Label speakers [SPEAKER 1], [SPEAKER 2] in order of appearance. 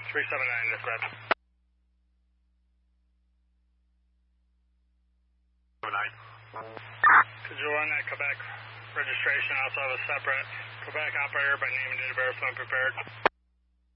[SPEAKER 1] 379, dispatch.
[SPEAKER 2] 9.
[SPEAKER 1] Could you run that Quebec registration, also have a separate Quebec operator by name and date of birth when prepared?